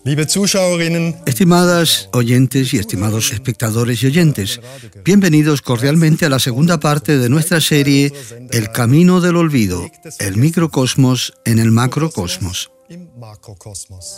Liebe Zuschauerinnen, Estimadas oyentes y estimados espectadores y oyentes, bienvenidos cordialmente a la segunda parte de nuestra serie El Camino del Olvido, el microcosmos en el macrocosmos. im Makrokosmos.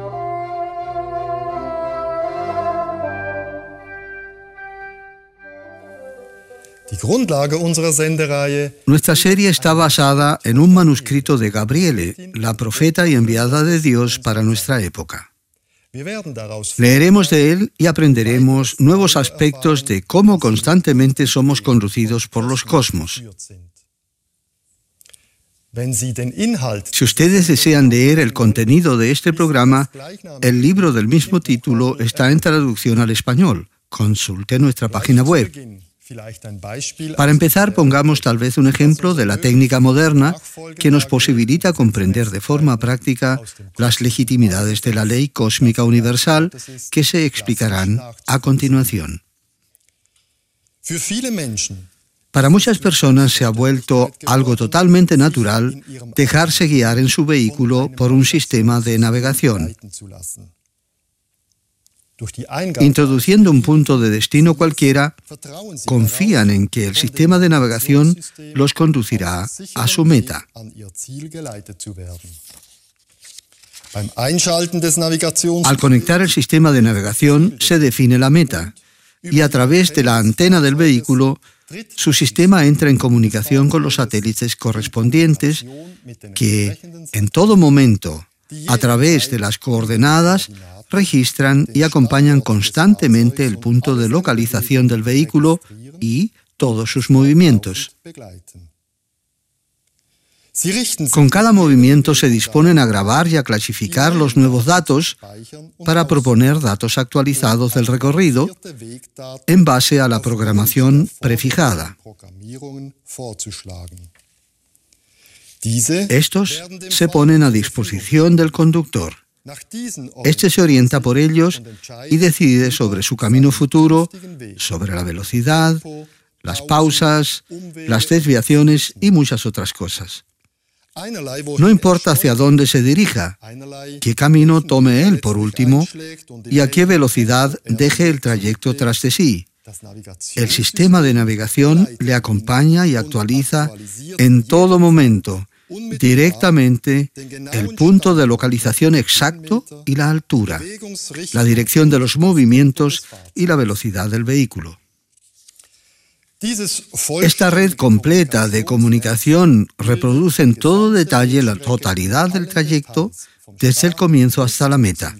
Die Grundlage unserer Sendereihe Nuestra serie está basada en un manuscrito de Gabriele, la profeta y enviada de Dios para nuestra época. Wir werden daraus Leeremos de él y aprenderemos nuevos aspectos de cómo constantemente somos conducidos por los cosmos. geführt sind. Wenn Sie den Inhalt Si ustedes desean leer el contenido de este programa, el libro del mismo título está en traducción al español. Consulte nuestra página web. vielleicht ein Beispiel Para empezar, pongamos tal vez un ejemplo de la técnica moderna que nos posibilita comprender de forma práctica las legitimidades de la ley cósmica universal que se explicarán a continuación. Für viele Menschen Para muchas personas se ha vuelto algo totalmente natural dejarse guiar en su vehículo por un sistema de navegación. leiten zu lassen. Durch die Eingabe Introduciendo un punto de destino cualquiera, vertrauen Sie confían en que el sistema de navegación los conducirá a su meta. an ihr Ziel geleitet zu werden. Beim Einschalten des Navigations Al conectar el sistema de navegación se define la meta y a través de la antena del vehículo su sistema entra en comunicación con los satélites correspondientes que en todo momento, a través de las coordenadas, registran y acompañan constantemente el punto de localización del vehículo y todos sus movimientos. begleiten. Sie richten sich Con cada movimiento se disponen a grabar y a clasificar los nuevos datos speichern und para proponer datos actualizados del recorrido Wegdaten en base a la programación prefijada. Programmierungen vorzuschlagen. Diese Estos werden dem se ponen a disposición del conductor. nach diesen Este se orienta por ellos y decide sobre su camino futuro, sobre la velocidad, las pausas, las desviaciones y muchas otras cosas. einerlei No importa hacia dónde se dirija, einerlei qué camino tome él por último y a qué velocidad deje el trayecto tras de sí. das El sistema de navegación le acompaña y actualiza en todo momento, directamente, el punto de localización exacto y la altura, la dirección de los movimientos y la velocidad del vehículo. Esta red completa de comunicación reproduce en todo detalle la totalidad del trayecto desde el comienzo hasta la meta.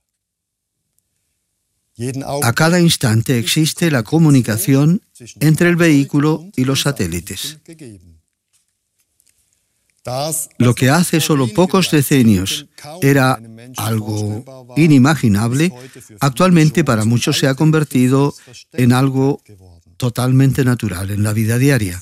A cada instante existe la comunicación entre el vehículo y los satélites. Lo que hace solo pocos decenios era algo inimaginable, actualmente para muchos se ha convertido en algo totalmente natural en la vida diaria.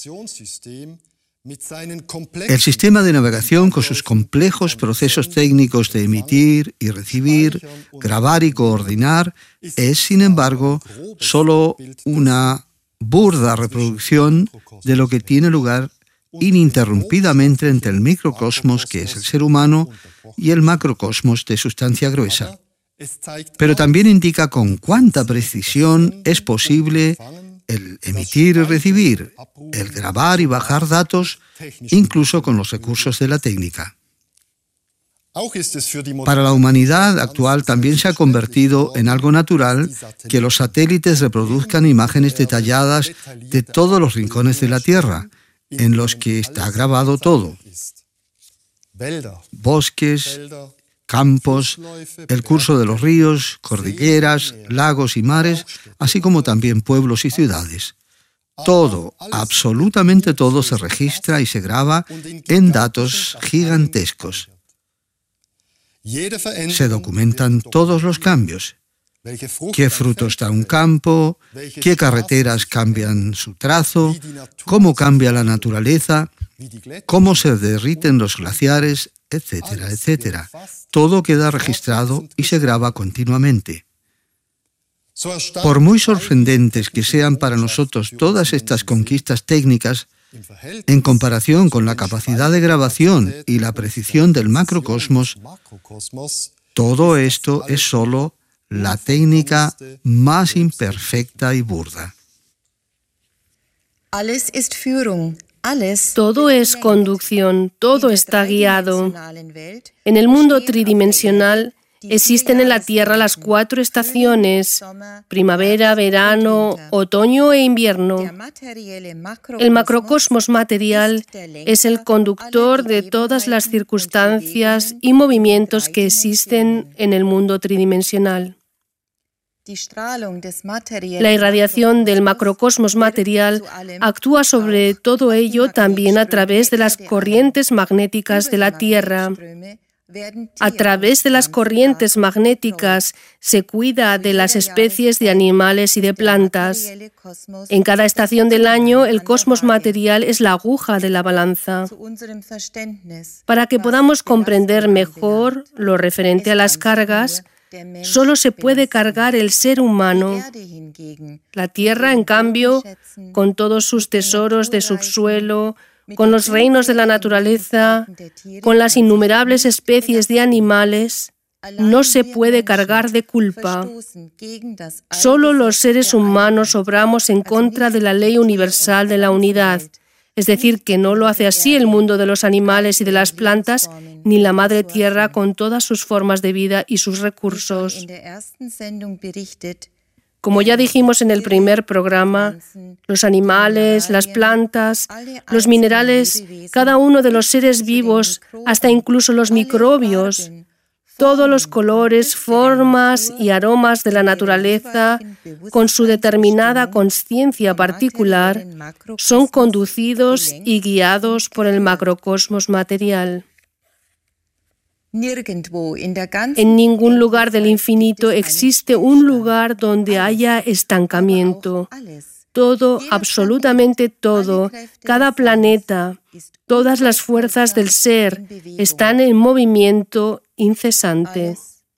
El sistema de navegación con sus complejos procesos técnicos de emitir y recibir, grabar y coordinar es, sin embargo, solo una burda reproducción de lo que tiene lugar ininterrumpidamente entre el microcosmos, que es el ser humano, y el macrocosmos de sustancia gruesa. Pero también indica con cuánta precisión es posible el emitir y recibir, el grabar y bajar datos, incluso con los recursos de la técnica. Para la humanidad actual también se ha convertido en algo natural que los satélites reproduzcan imágenes detalladas de todos los rincones de la Tierra, en los que está grabado todo: bosques, campos, el curso de los ríos, cordilleras, lagos y mares, así como también pueblos y ciudades. Todo, absolutamente todo, se registra y se graba en datos gigantescos. Se documentan todos los cambios. Qué frutos da un campo, qué carreteras cambian su trazo, cómo cambia la naturaleza, cómo se derriten los glaciares, etcétera, etcétera. Todo queda registrado y se graba continuamente. Por muy sorprendentes que sean para nosotros todas estas conquistas técnicas, en comparación con la capacidad de grabación y la precisión del macrocosmos, Todo esto es solo la técnica más imperfecta y burda. Todo es conducción, todo está guiado. En el mundo tridimensional existen en la Tierra las 4 estaciones: primavera, verano, otoño e invierno. El macrocosmos material es el conductor de todas las circunstancias y movimientos que existen en el mundo tridimensional. La irradiación del macrocosmos material actúa sobre todo ello también a través de las corrientes magnéticas de la Tierra. A través de las corrientes magnéticas se cuida de las especies de animales y de plantas. En cada estación del año, el cosmos material es la aguja de la balanza. Para que podamos comprender mejor lo referente a las cargas, solo se puede cargar el ser humano. La Tierra, en cambio, con todos sus tesoros de subsuelo, con los reinos de la naturaleza, con las innumerables especies de animales, no se puede cargar de culpa. Solo los seres humanos obramos en contra de la ley universal de la unidad, es decir, que no lo hace así el mundo de los animales y de las plantas, ni la Madre Tierra con todas sus formas de vida y sus recursos. Como ya dijimos en el primer programa, los animales, las plantas, los minerales, cada uno de los seres vivos, hasta incluso los microbios, todos los colores, formas y aromas de la naturaleza, con su determinada consciencia particular, son conducidos y guiados por el macrocosmos material. En ningún lugar del infinito existe un lugar donde haya estancamiento. Todo, absolutamente todo, cada planeta, todas las fuerzas del ser están en movimiento incesante.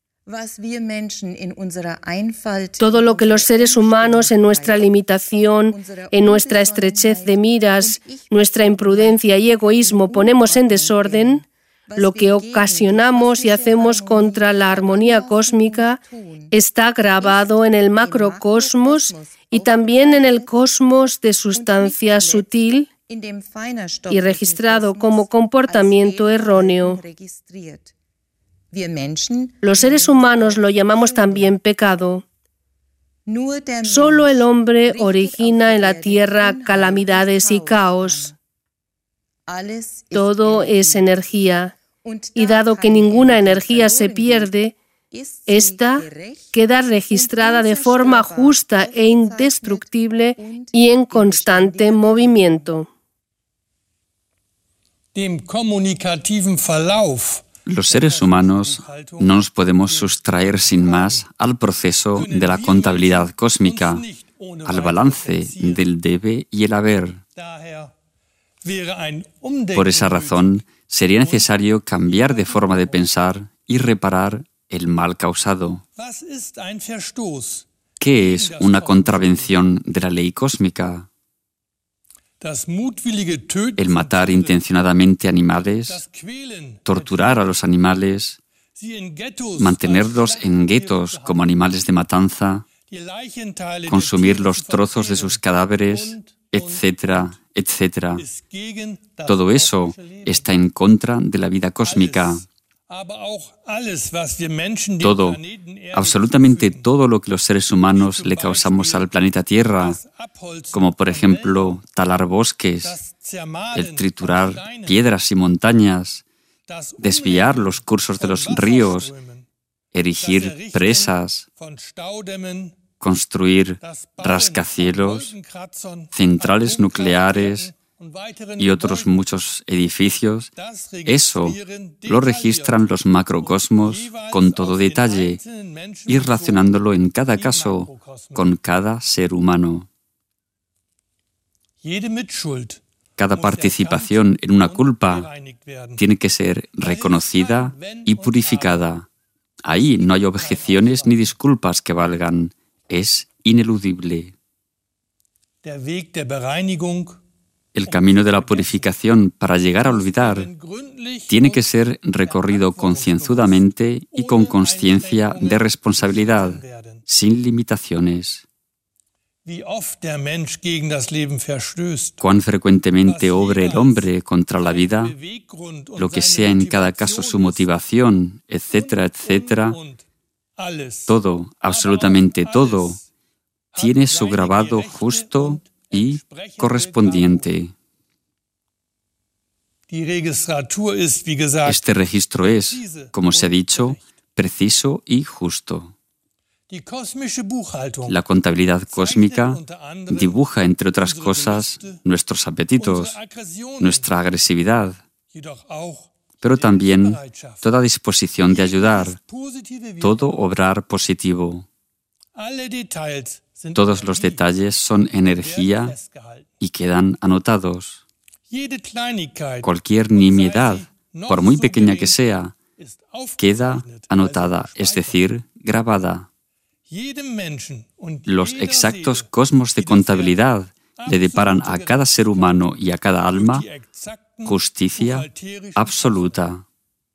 Todo lo que los seres humanos en nuestra limitación, en nuestra estrechez de miras, nuestra imprudencia y egoísmo ponemos en desorden, lo que ocasionamos y hacemos contra la armonía cósmica, está grabado en el macrocosmos y también en el cosmos de sustancia sutil y registrado como comportamiento erróneo. Los seres humanos lo llamamos también pecado. Solo el hombre origina en la tierra calamidades y caos. Todo es energía, y dado que ninguna energía se pierde, esta queda registrada de forma justa e indestructible y en constante movimiento. Los seres humanos no nos podemos sustraer sin más al proceso de la contabilidad cósmica, al balance del debe y el haber. Por esa razón, sería necesario cambiar de forma de pensar y reparar el mal causado. ¿Qué es una contravención de la ley cósmica? El matar intencionadamente animales, torturar a los animales, mantenerlos en guetos como animales de matanza, consumir los trozos de sus cadáveres, etcétera, etcétera. Todo eso está en contra de la vida cósmica. Todo, absolutamente todo lo que los seres humanos le causamos al planeta Tierra, como por ejemplo talar bosques, el triturar piedras y montañas, desviar los cursos de los ríos, erigir presas, construir rascacielos, centrales nucleares y otros muchos edificios, eso lo registran los macrocosmos con todo detalle y relacionándolo en cada caso con cada ser humano. Cada participación en una culpa tiene que ser reconocida y purificada. Ahí no hay objeciones ni disculpas que valgan. Es ineludible. El camino de la purificación para llegar a olvidar tiene que ser recorrido concienzudamente y con conciencia de responsabilidad, sin limitaciones. Cuán frecuentemente obre el hombre contra la vida, lo que sea en cada caso su motivación, etcétera, etcétera, todo, absolutamente todo, tiene su grabado justo y correspondiente. Este registro es, como se ha dicho, preciso y justo. La contabilidad cósmica dibuja, entre otras cosas, nuestros apetitos, nuestra agresividad, pero también toda disposición de ayudar, todo obrar positivo. Todos los detalles son energía y quedan anotados. Cualquier nimiedad, por muy pequeña que sea, queda anotada, es decir, grabada. Los exactos cosmos de contabilidad le deparan a cada ser humano y a cada alma justicia absoluta.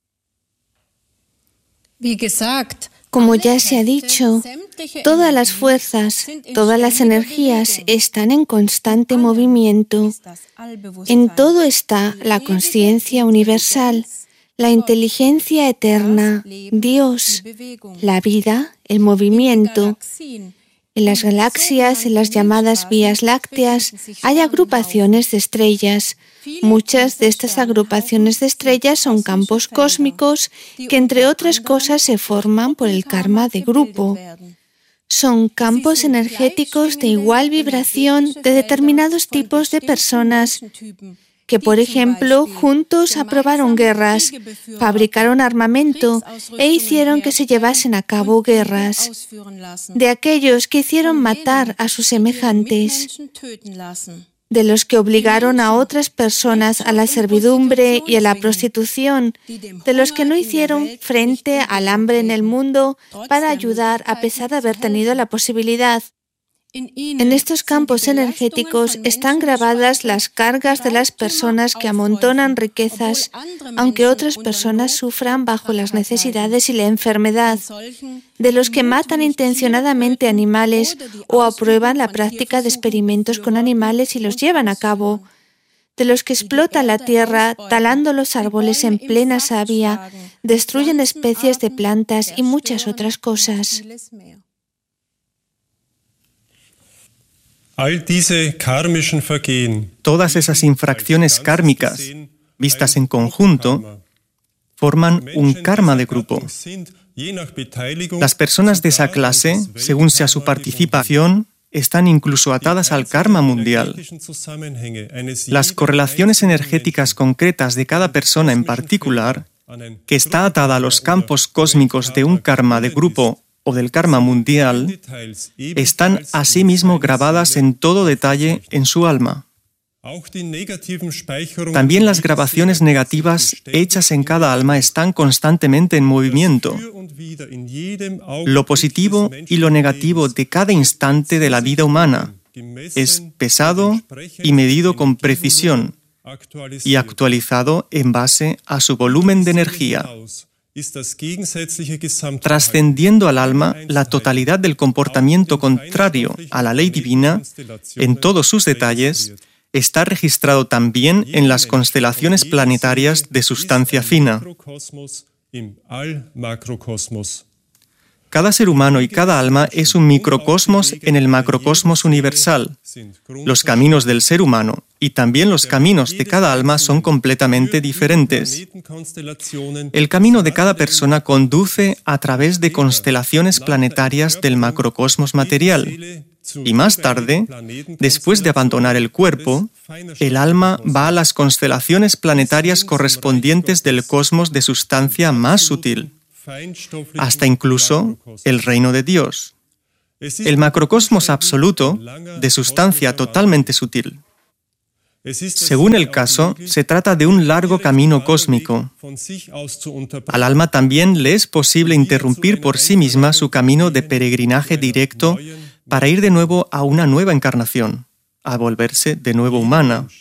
Como ya se ha dicho, todas las fuerzas, todas las energías están en constante movimiento. En todo está la conciencia universal, la inteligencia eterna, Dios, la vida, el movimiento. En las galaxias, en las llamadas vías lácteas, hay agrupaciones de estrellas. Muchas de estas agrupaciones de estrellas son campos cósmicos que, entre otras cosas, se forman por el karma de grupo. Son campos energéticos de igual vibración de determinados tipos de personas que, por ejemplo, juntos aprobaron guerras, fabricaron armamento e hicieron que se llevasen a cabo guerras. De aquellos que hicieron matar a sus semejantes, de los que obligaron a otras personas a la servidumbre y a la prostitución, de los que no hicieron frente al hambre en el mundo para ayudar a pesar de haber tenido la posibilidad. En estos campos energéticos están grabadas las cargas de las personas que amontonan riquezas, aunque otras personas sufran bajo las necesidades y la enfermedad, de los que matan intencionadamente animales o aprueban la práctica de experimentos con animales y los llevan a cabo, de los que explotan la tierra, talando los árboles en plena savia, destruyen especies de plantas y muchas otras cosas. Todas esas infracciones kármicas, vistas en conjunto, forman un karma de grupo. Las personas de esa clase, según sea su participación, están incluso atadas al karma mundial. Las correlaciones energéticas concretas de cada persona en particular, que está atada a los campos cósmicos de un karma de grupo o del karma mundial, están asimismo grabadas en todo detalle en su alma. También las grabaciones negativas hechas en cada alma están constantemente en movimiento. Lo positivo y lo negativo de cada instante de la vida humana es pesado y medido con precisión y actualizado en base a su volumen de energía. Trascendiendo al alma la totalidad del comportamiento contrario a la ley divina en todos sus detalles, está registrado también en las constelaciones planetarias de sustancia fina. Cada ser humano y cada alma es un microcosmos en el macrocosmos universal. Los caminos del ser humano y también los caminos de cada alma son completamente diferentes. El camino de cada persona conduce a través de constelaciones planetarias del macrocosmos material. Y más tarde, después de abandonar el cuerpo, el alma va a las constelaciones planetarias correspondientes del cosmos de sustancia más sutil, hasta incluso el reino de Dios, el macrocosmos absoluto de sustancia totalmente sutil. Según el caso, se trata de un largo camino cósmico. Al alma también le es posible interrumpir por sí misma su camino de peregrinaje directo para ir de nuevo a una nueva encarnación, a volverse de nuevo humana.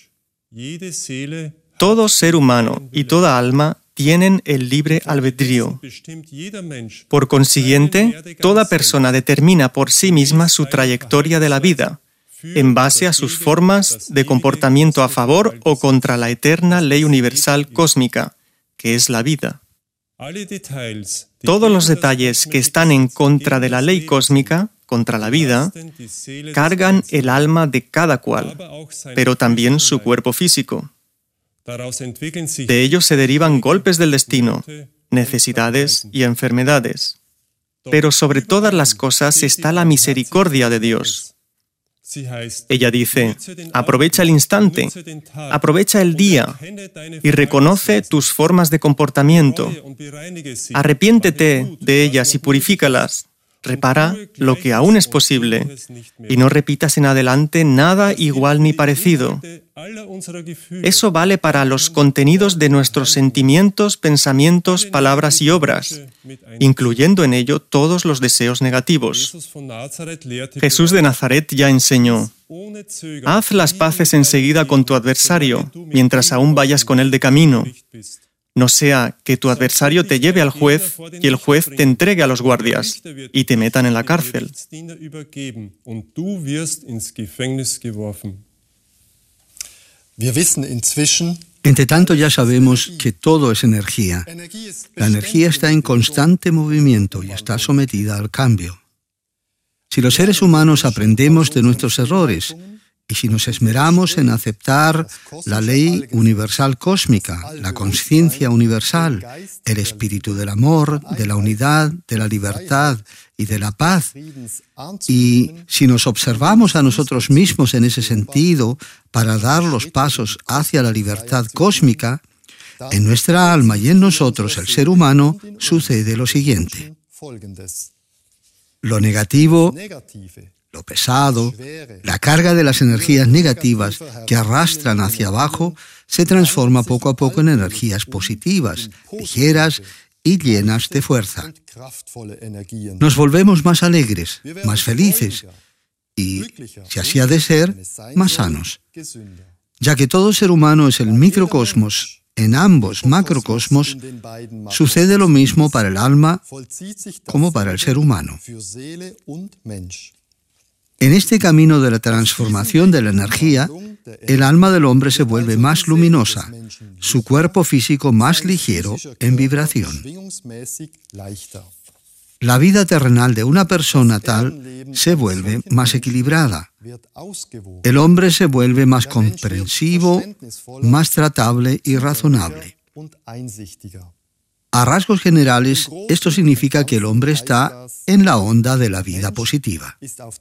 Todo ser humano y toda alma tienen el libre albedrío. Por consiguiente, toda persona determina por sí misma su trayectoria de la vida, en base a sus formas de comportamiento a favor o contra la eterna ley universal cósmica, que es la vida. Todos los detalles que están en contra de la ley cósmica, contra la vida, cargan el alma de cada cual, pero también su cuerpo físico. De ello se derivan golpes del destino, necesidades y enfermedades. Pero sobre todas las cosas está la misericordia de Dios. Ella dice, aprovecha el instante, aprovecha el día y reconoce tus formas de comportamiento. Arrepiéntete de ellas y purifícalas. Repara lo que aún es posible y no repitas en adelante nada igual ni parecido. Eso vale para los contenidos de nuestros sentimientos, pensamientos, palabras y obras, incluyendo en ello todos los deseos negativos. Jesús de Nazaret ya enseñó: haz las paces enseguida con tu adversario, mientras aún vayas con él de camino. No sea que tu adversario te lleve al juez y el juez te entregue a los guardias y te metan en la cárcel. Entre tanto, ya sabemos que todo es energía. La energía está en constante movimiento y está sometida al cambio. Si los seres humanos aprendemos de nuestros errores y si nos esmeramos en aceptar la ley universal cósmica, la conciencia universal, el espíritu del amor, de la unidad, de la libertad y de la paz, y si nos observamos a nosotros mismos en ese sentido para dar los pasos hacia la libertad cósmica, en nuestra alma y en nosotros, el ser humano, sucede lo siguiente. Lo negativo, lo pesado, la carga de las energías negativas que arrastran hacia abajo se transforma poco a poco en energías positivas, ligeras y llenas de fuerza. Nos volvemos más alegres, más felices y, si así ha de ser, más sanos, ya que todo ser humano es el microcosmos. En ambos macrocosmos sucede lo mismo para el alma como para el ser humano. En este camino de la transformación de la energía, el alma del hombre se vuelve más luminosa, su cuerpo físico más ligero en vibración. La vida terrenal de una persona tal se vuelve más equilibrada. El hombre se vuelve más comprensivo, más tratable y razonable. A rasgos generales, esto significa que el hombre está en la onda de la vida positiva.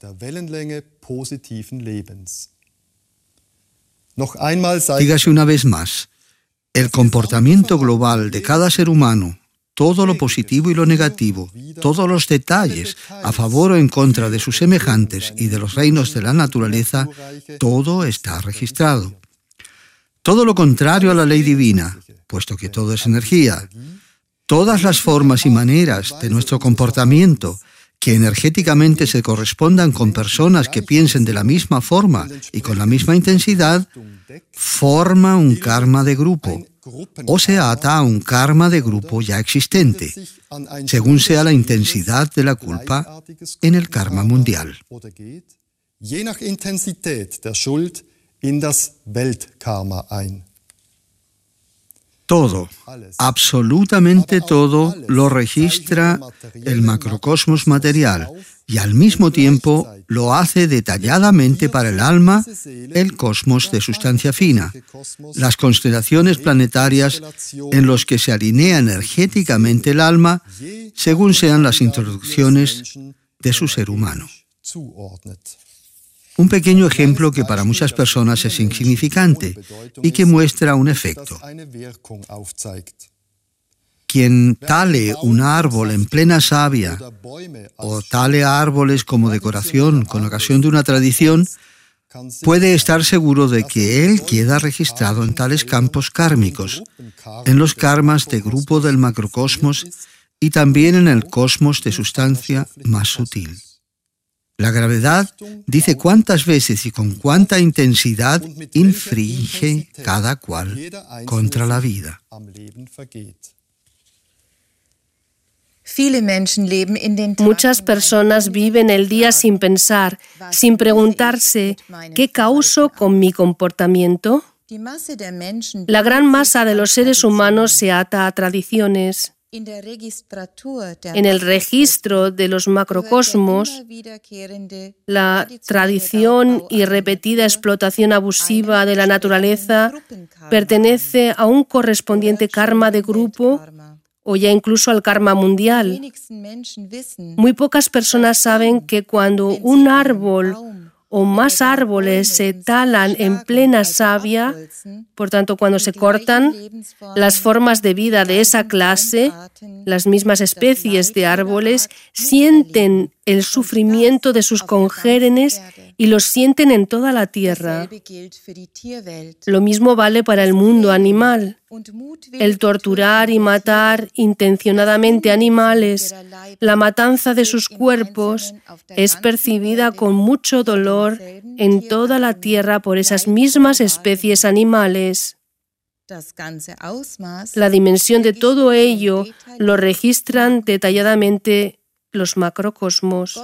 Dígase una vez más, el comportamiento global de cada ser humano, todo lo positivo y lo negativo, todos los detalles a favor o en contra de sus semejantes y de los reinos de la naturaleza, todo está registrado. Todo lo contrario a la ley divina, puesto que todo es energía, todas las formas y maneras de nuestro comportamiento que energéticamente se correspondan con personas que piensen de la misma forma y con la misma intensidad, forma un karma de grupo o se ata a un karma de grupo ya existente, según sea la intensidad de la culpa en el karma mundial. Todo, absolutamente todo, lo registra el macrocosmos material y al mismo tiempo lo hace detalladamente para el alma, el cosmos de sustancia fina, las constelaciones planetarias en los que se alinea energéticamente el alma según sean las introducciones de su ser humano. Un pequeño ejemplo que para muchas personas es insignificante y que muestra un efecto. Quien tale un árbol en plena savia o tale árboles como decoración con ocasión de una tradición, puede estar seguro de que él queda registrado en tales campos kármicos, en los karmas de grupo del macrocosmos y también en el cosmos de sustancia más sutil. La gravedad dice cuántas veces y con cuánta intensidad infringe cada cual contra la vida. Muchas personas viven el día sin pensar, sin preguntarse ¿qué causo con mi comportamiento? La gran masa de los seres humanos se ata a tradiciones. En el registro de los macrocosmos, la tradición y repetida explotación abusiva de la naturaleza pertenece a un correspondiente karma de grupo o ya incluso al karma mundial. Muy pocas personas saben que cuando un árbol o más árboles se talan en plena savia, por tanto cuando se cortan, las formas de vida de esa clase, las mismas especies de árboles, sienten el sufrimiento de sus congéneres y los sienten en toda la tierra. Lo mismo vale para el mundo animal. El torturar y matar intencionadamente animales, la matanza de sus cuerpos, es percibida con mucho dolor en toda la tierra por esas mismas especies animales. La dimensión de todo ello lo registran detalladamente los macrocosmos.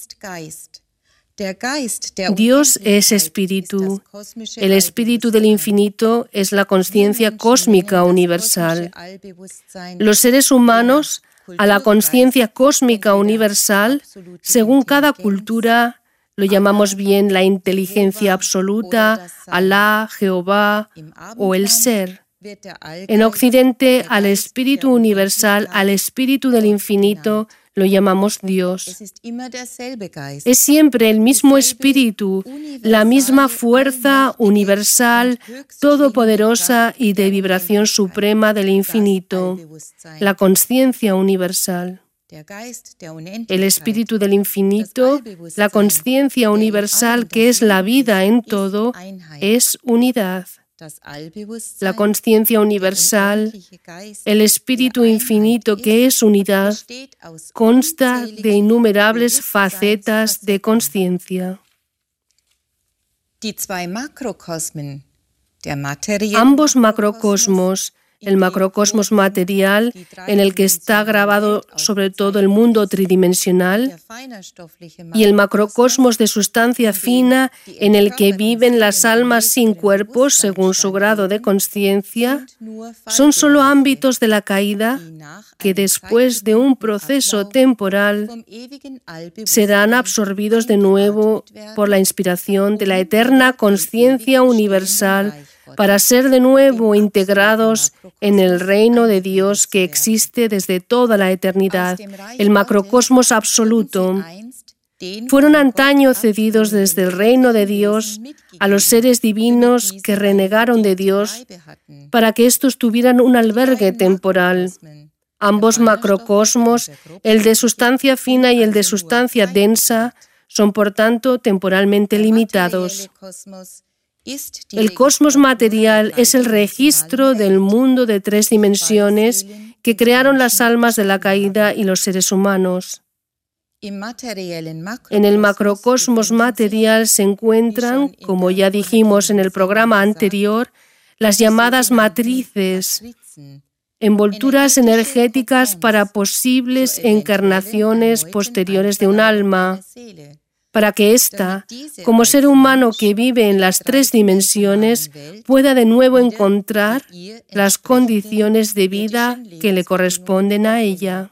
Dios es espíritu. El espíritu del infinito es la conciencia cósmica universal. Los seres humanos, a la conciencia cósmica universal, según cada cultura, lo llamamos bien la inteligencia absoluta, Alá, Jehová o el ser. En Occidente, al espíritu universal, al espíritu del infinito, lo llamamos Dios. Es siempre el mismo espíritu, la misma fuerza universal, todopoderosa y de vibración suprema del infinito, la conciencia universal. El espíritu del infinito, la conciencia universal que es la vida en todo, es unidad. La conciencia universal, el espíritu infinito que es unidad, consta de innumerables facetas de conciencia. Ambos macrocosmos, el macrocosmos material, en el que está grabado sobre todo el mundo tridimensional, y el macrocosmos de sustancia fina, en el que viven las almas sin cuerpos según su grado de conciencia, son solo ámbitos de la caída que después de un proceso temporal serán absorbidos de nuevo por la inspiración de la eterna conciencia universal para ser de nuevo integrados en el reino de Dios que existe desde toda la eternidad, el macrocosmos absoluto. Fueron antaño cedidos desde el reino de Dios a los seres divinos que renegaron de Dios para que éstos tuvieran un albergue temporal. Ambos macrocosmos, el de sustancia fina y el de sustancia densa, son por tanto temporalmente limitados. El cosmos material es el registro del mundo de 3 dimensiones que crearon las almas de la caída y los seres humanos. En el macrocosmos material se encuentran, como ya dijimos en el programa anterior, las llamadas matrices, envolturas energéticas para posibles encarnaciones posteriores de un alma, para que ésta, como ser humano que vive en las 3 dimensiones, pueda de nuevo encontrar las condiciones de vida que le corresponden a ella.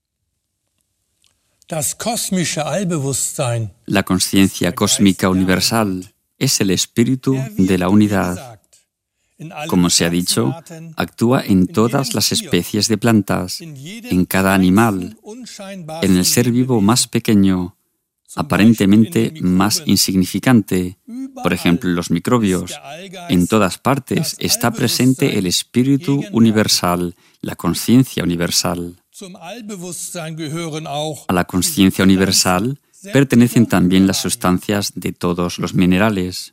La conciencia cósmica universal es el espíritu de la unidad. Como se ha dicho, actúa en todas las especies de plantas, en cada animal, en el ser vivo más pequeño, aparentemente más insignificante, por ejemplo, los microbios. En todas partes está presente el espíritu universal, la conciencia universal. A la conciencia universal pertenecen también las sustancias de todos los minerales.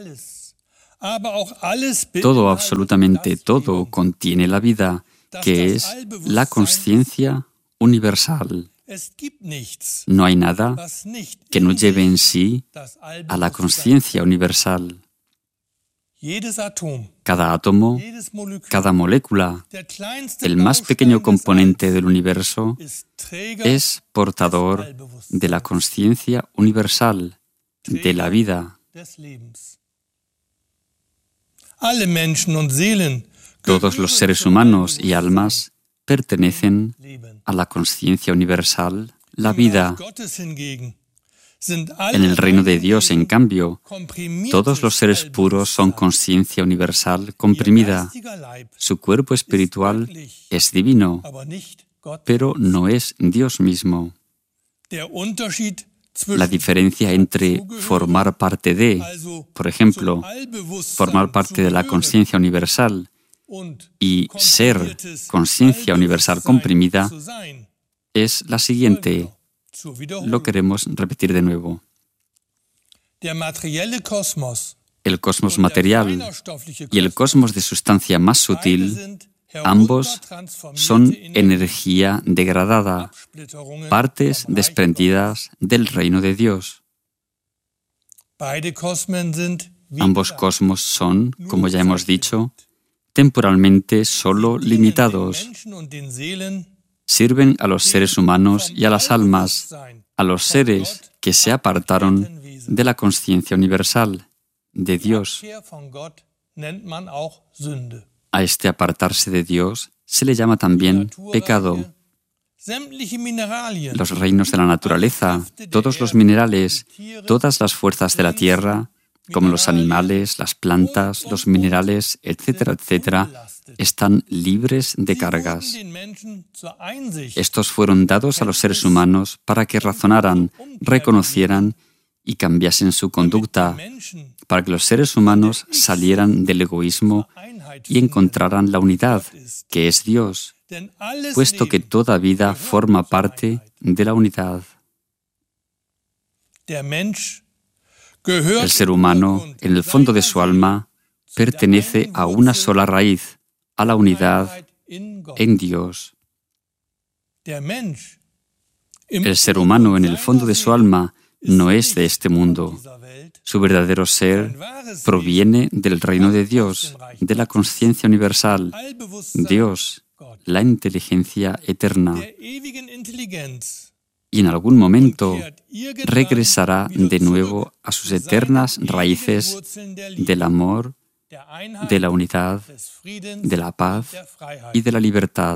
Todo, absolutamente todo, contiene la vida, que es la conciencia universal. No hay nada que no lleve en sí a la consciencia universal. Cada átomo, cada molécula, el más pequeño componente del universo, es portador de la consciencia universal, de la vida. Todos los seres humanos y almas pertenecen a la consciencia universal, la vida. En el reino de Dios, en cambio, todos los seres puros son consciencia universal comprimida. Su cuerpo espiritual es divino, pero no es Dios mismo. La diferencia entre formar parte de, por ejemplo, formar parte de la consciencia universal y ser consciencia universal comprimida es la siguiente. Lo queremos repetir de nuevo. El cosmos material y el cosmos de sustancia más sutil, ambos son energía degradada, partes desprendidas del reino de Dios. Ambos cosmos son, como ya hemos dicho, temporalmente solo limitados. Sirven a los seres humanos y a las almas, a los seres que se apartaron de la consciencia universal, de Dios. A este apartarse de Dios se le llama también pecado. Los reinos de la naturaleza, todos los minerales, todas las fuerzas de la tierra, como los animales, las plantas, los minerales, etcétera, etcétera, están libres de cargas. Estos fueron dados a los seres humanos para que razonaran, reconocieran y cambiasen su conducta, para que los seres humanos salieran del egoísmo y encontraran la unidad, que es Dios, puesto que toda vida forma parte de la unidad. El ser humano, en el fondo de su alma, pertenece a una sola raíz, a la unidad en Dios. El ser humano, en el fondo de su alma, no es de este mundo. Su verdadero ser proviene del reino de Dios, de la consciencia universal, Dios, la inteligencia eterna. Y en algún momento regresará de nuevo a sus eternas raíces del amor, de la unidad, de la paz y de la libertad.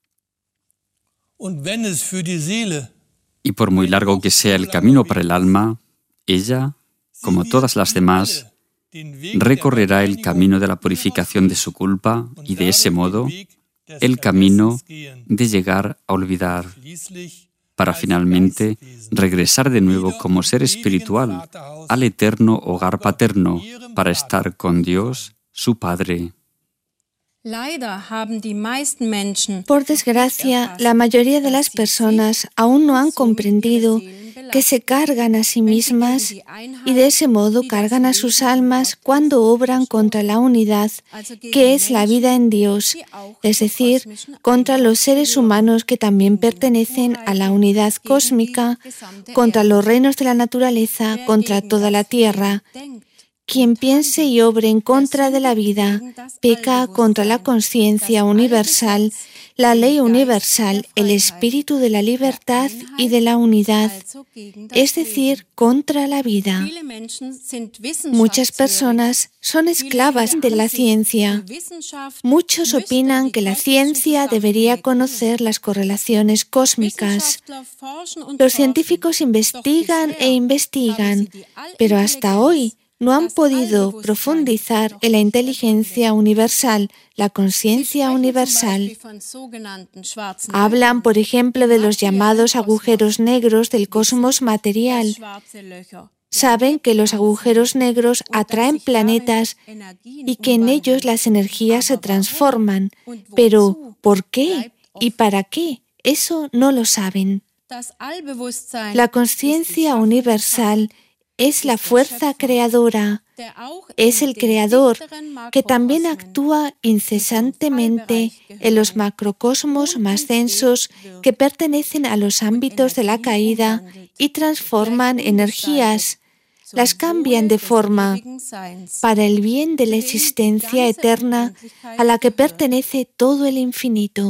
Y por muy largo que sea el camino para el alma, ella, como todas las demás, recorrerá el camino de la purificación de su culpa y de ese modo el camino de llegar a olvidar, para finalmente regresar de nuevo como ser espiritual al eterno hogar paterno para estar con Dios, su Padre. Por desgracia, la mayoría de las personas aún no han comprendido que se cargan a sí mismas y de ese modo cargan a sus almas cuando obran contra la unidad, que es la vida en Dios, es decir, contra los seres humanos que también pertenecen a la unidad cósmica, contra los reinos de la naturaleza, contra toda la tierra. Quien piense y obre en contra de la vida, peca contra la conciencia universal, la ley universal, el espíritu de la libertad y de la unidad, es decir, contra la vida. Muchas personas son esclavas de la ciencia. Muchos opinan que la ciencia debería conocer las correlaciones cósmicas. Los científicos investigan e investigan, pero hasta hoy no han podido profundizar en la inteligencia universal, la conciencia universal. Hablan, por ejemplo, de los llamados agujeros negros del cosmos material. Saben que los agujeros negros atraen planetas y que en ellos las energías se transforman. Pero, ¿por qué y para qué? Eso no lo saben. La conciencia universal es la fuerza creadora, es el creador que también actúa incesantemente en los macrocosmos más densos que pertenecen a los ámbitos de la caída y transforman energías, las cambian de forma para el bien de la existencia eterna a la que pertenece todo el infinito.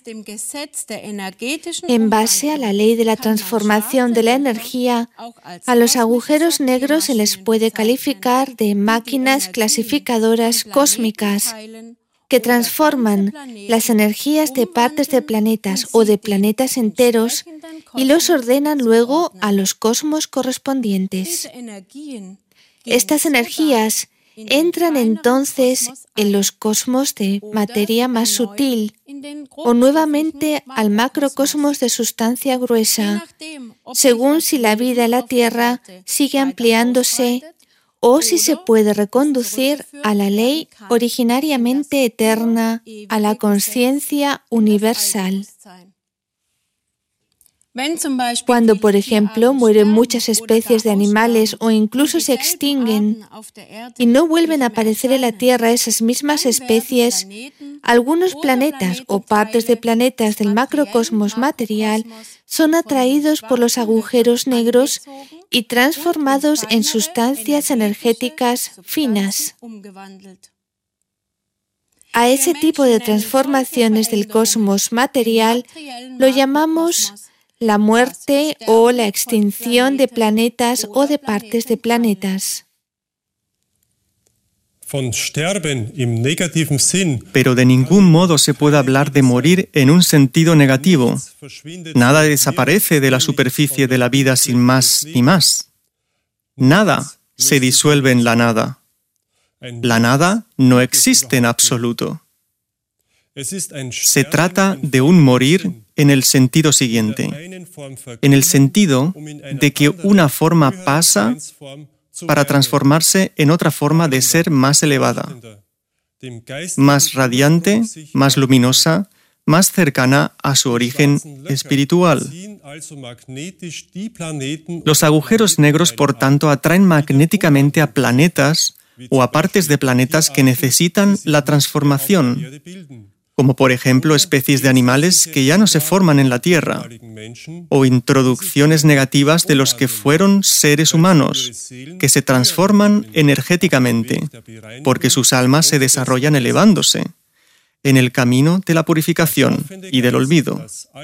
En base a la ley de la transformación de la energía, a los agujeros negros se les puede calificar de máquinas clasificadoras cósmicas que transforman las energías de partes de planetas o de planetas enteros y los ordenan luego a los cosmos correspondientes. Estas energías entran entonces en los cosmos de materia más sutil o nuevamente al macrocosmos de sustancia gruesa, según si la vida en la Tierra sigue ampliándose o si se puede reconducir a la ley originariamente eterna, a la conciencia universal. Cuando, por ejemplo, mueren muchas especies de animales o incluso se extinguen y no vuelven a aparecer en la Tierra esas mismas especies, algunos planetas o partes de planetas del macrocosmos material son atraídos por los agujeros negros y transformados en sustancias energéticas finas. A ese tipo de transformaciones del cosmos material lo llamamos la muerte o la extinción de planetas o de partes de planetas. Pero de ningún modo se puede hablar de morir en un sentido negativo. Nada desaparece de la superficie de la vida sin más ni más. Nada se disuelve en la nada. La nada no existe en absoluto. Se trata de un morir en el sentido siguiente, en el sentido de que una forma pasa para transformarse en otra forma de ser más elevada, más radiante, más luminosa, más cercana a su origen espiritual. Los agujeros negros, por tanto, atraen magnéticamente a planetas o a partes de planetas que necesitan la transformación, como por ejemplo especies de animales que ya no se forman en la Tierra, o introducciones negativas de los que fueron seres humanos, que se transforman energéticamente, porque sus almas se desarrollan elevándose, en el camino de la purificación y del olvido.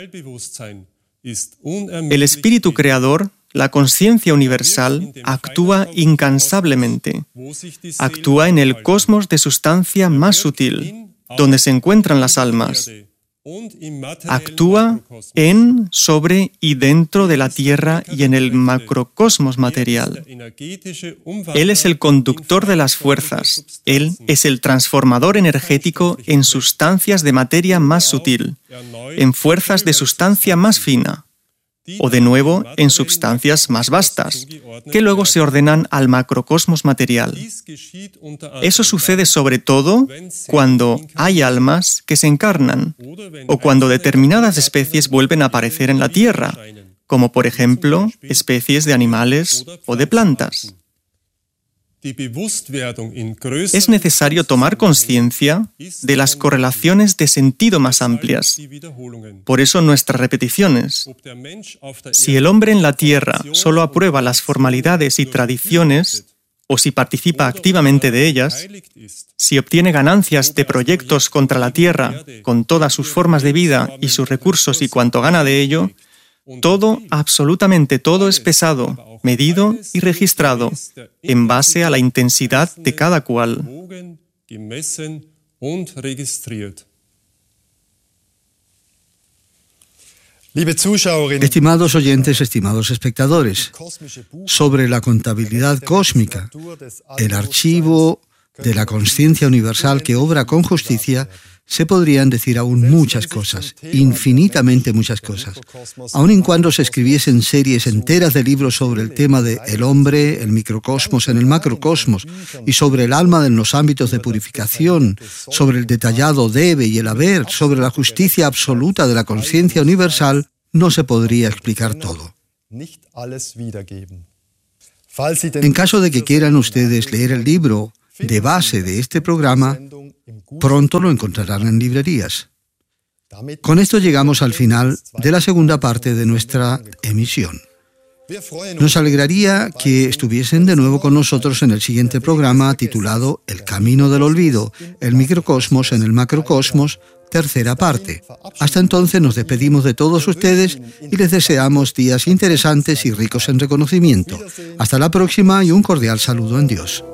El espíritu creador, la conciencia universal, actúa incansablemente, actúa en el cosmos de sustancia más sutil, donde se encuentran las almas. Actúa en, sobre y dentro de la Tierra y en el macrocosmos material. Él es el conductor de las fuerzas. Él es el transformador energético en sustancias de materia más sutil, en fuerzas de sustancia más fina, o de nuevo en sustancias más vastas, que luego se ordenan al macrocosmos material. Eso sucede sobre todo cuando hay almas que se encarnan, o cuando determinadas especies vuelven a aparecer en la Tierra, como por ejemplo especies de animales o de plantas. Es necesario tomar conciencia de las correlaciones de sentido más amplias. Por eso nuestras repeticiones. Si el hombre en la Tierra solo aprueba las formalidades y tradiciones, o si participa activamente de ellas, si obtiene ganancias de proyectos contra la Tierra, con todas sus formas de vida y sus recursos y cuanto gana de ello, todo, absolutamente todo es pesado, medido y registrado en base a la intensidad de cada cual. Estimados oyentes, estimados espectadores, sobre la contabilidad cósmica, el archivo de la conciencia universal que obra con justicia, se podrían decir aún muchas cosas, infinitamente muchas cosas. Aun y cuando se escribiesen series enteras de libros sobre el tema de el hombre, el microcosmos en el macrocosmos, y sobre el alma en los ámbitos de purificación, sobre el detallado debe y el haber, sobre la justicia absoluta de la conciencia universal, no se podría explicar todo. En caso de que quieran ustedes leer el libro de base de este programa, pronto lo encontrarán en librerías. Con esto llegamos al final de la segunda parte de nuestra emisión. Nos alegraría que estuviesen de nuevo con nosotros en el siguiente programa titulado El Camino del Olvido, el microcosmos en el macrocosmos, tercera parte. Hasta entonces nos despedimos de todos ustedes y les deseamos días interesantes y ricos en reconocimiento. Hasta la próxima y un cordial saludo en Dios.